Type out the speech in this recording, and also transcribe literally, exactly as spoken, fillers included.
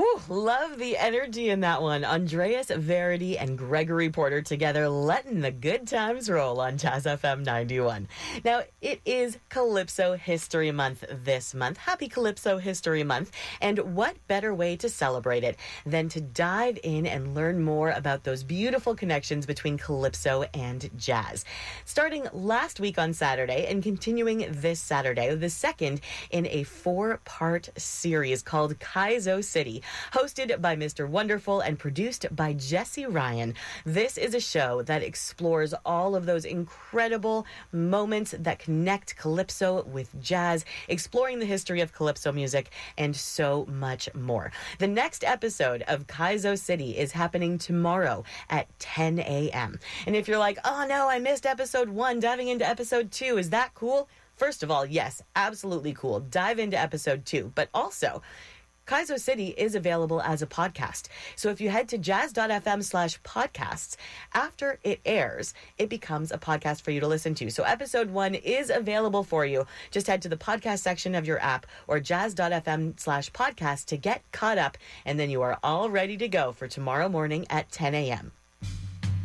Ooh, love the energy in that one. Andreas Verity and Gregory Porter together, letting the good times roll on Jazz F M ninety-one. Now, it is Calypso History Month this month. Happy Calypso History Month. And what better way to celebrate it than to dive in and learn more about those beautiful connections between Calypso and jazz. Starting last week on Saturday and continuing this Saturday, the second in a four-part series called Kaizo City, hosted by Mister Wonderful and produced by Jesse Ryan. This is a show that explores all of those incredible moments that connect Calypso with jazz, exploring the history of Calypso music, and so much more. The next episode of Kaizo City is happening tomorrow at ten a.m. And if you're like, oh no, I missed episode one, diving into episode two, is that cool? First of all, yes, absolutely cool. Dive into episode two. But also, Kaizo City is available as a podcast. So if you head to jazz.fm slash podcasts, after it airs, it becomes a podcast for you to listen to. So episode one is available for you. Just head to the podcast section of your app or jazz.fm slash podcast to get caught up, and then you are all ready to go for tomorrow morning at ten a.m.